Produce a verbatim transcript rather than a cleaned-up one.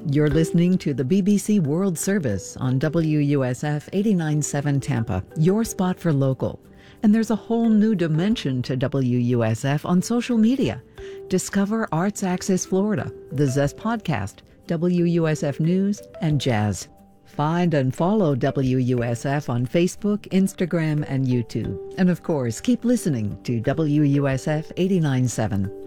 You're listening to the B B C World Service on W U S F eighty-nine point seven Tampa, your spot for local. And there's a whole new dimension to W U S F on social media. Discover Arts Axis Florida, the Zest Podcast, W U S F News, and Jazz. Find and follow W U S F on Facebook, Instagram, and YouTube. And of course, keep listening to W U S F eighty-nine point seven.